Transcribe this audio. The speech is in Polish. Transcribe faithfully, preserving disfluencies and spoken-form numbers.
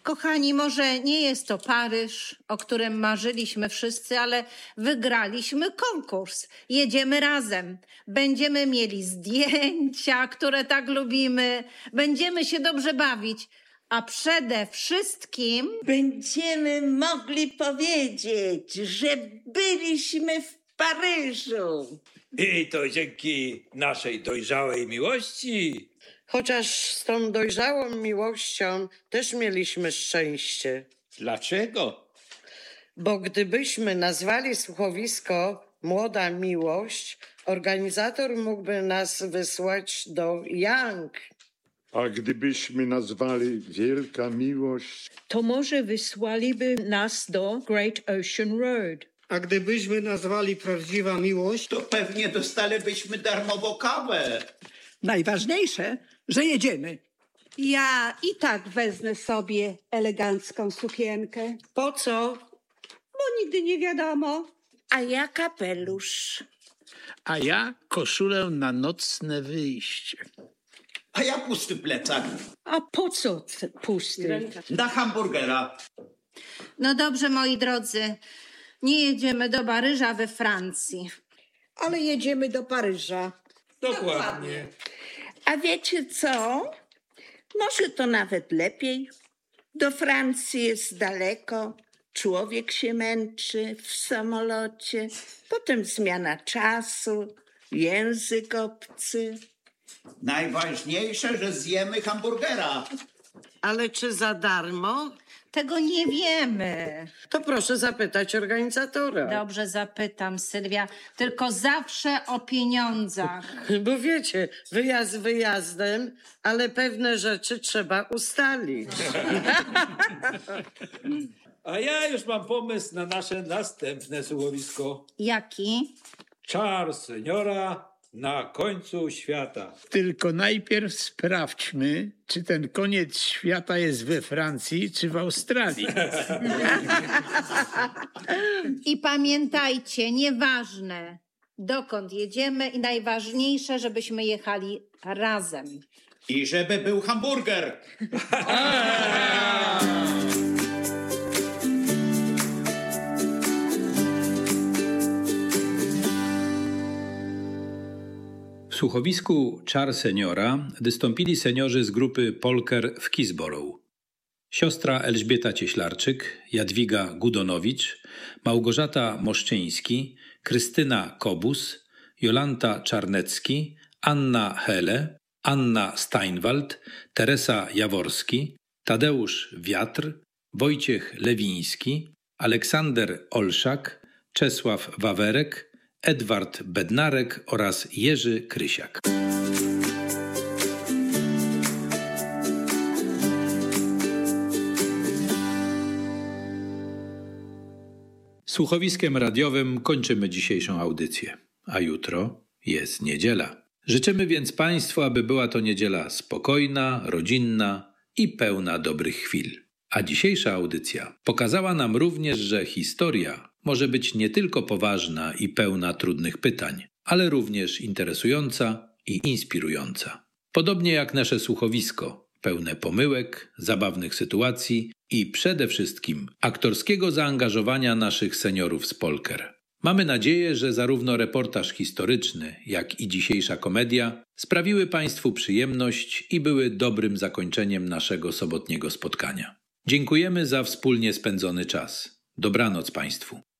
Kochani, może nie jest to Paryż, o którym marzyliśmy wszyscy, ale wygraliśmy konkurs. Jedziemy razem. Będziemy mieli zdjęcia, które tak lubimy. Będziemy się dobrze bawić. A przede wszystkim będziemy mogli powiedzieć, że byliśmy w Paryżu. I to dzięki naszej dojrzałej miłości. Chociaż z tą dojrzałą miłością też mieliśmy szczęście. Dlaczego? Bo gdybyśmy nazwali słuchowisko Młoda Miłość, organizator mógłby nas wysłać do Young. A gdybyśmy nazwali Wielka Miłość, to może wysłaliby nas do Great Ocean Road. A gdybyśmy nazwali Prawdziwa Miłość, to pewnie dostalibyśmy darmową kawę. Najważniejsze, że jedziemy. Ja i tak wezmę sobie elegancką sukienkę. Po co? Bo nigdy nie wiadomo. A ja kapelusz. A ja koszulę na nocne wyjście. A ja pusty plecak. A po co pusty? Na hamburgera. No dobrze, moi drodzy, nie jedziemy do Paryża we Francji. Ale jedziemy do Paryża. Dokładnie. A wiecie co? Może to nawet lepiej. Do Francji jest daleko. Człowiek się męczy w samolocie. Potem zmiana czasu, język obcy. Najważniejsze, że zjemy hamburgera. Ale czy za darmo? Tego nie wiemy. To proszę zapytać organizatora. Dobrze, zapytam, Sylwia. Tylko zawsze o pieniądzach. Bo wiecie, wyjazd wyjazdem, ale pewne rzeczy trzeba ustalić. A ja już mam pomysł na nasze następne słuchowisko. Jaki? Czar seniora na końcu świata. Tylko najpierw sprawdźmy, czy ten koniec świata jest we Francji, czy w Australii. I pamiętajcie, nieważne dokąd jedziemy i najważniejsze, żebyśmy jechali razem. I żeby był hamburger. W słuchowisku Czar seniora wystąpili seniorzy z grupy Polker w Kisborough. Siostra Elżbieta Cieślarczyk, Jadwiga Gudonowicz, Małgorzata Moszczyński, Krystyna Kobus, Jolanta Czarnecki, Anna Hele, Anna Steinwald, Teresa Jaworski, Tadeusz Wiatr, Wojciech Lewiński, Aleksander Olszak, Czesław Wawerek, Edward Bednarek oraz Jerzy Krysiak. Słuchowiskiem radiowym kończymy dzisiejszą audycję, a jutro jest niedziela. Życzymy więc Państwu, aby była to niedziela spokojna, rodzinna i pełna dobrych chwil. A dzisiejsza audycja pokazała nam również, że historia może być nie tylko poważna i pełna trudnych pytań, ale również interesująca i inspirująca. Podobnie jak nasze słuchowisko, pełne pomyłek, zabawnych sytuacji i przede wszystkim aktorskiego zaangażowania naszych seniorów z Polker. Mamy nadzieję, że zarówno reportaż historyczny, jak i dzisiejsza komedia sprawiły Państwu przyjemność i były dobrym zakończeniem naszego sobotniego spotkania. Dziękujemy za wspólnie spędzony czas. Dobranoc Państwu.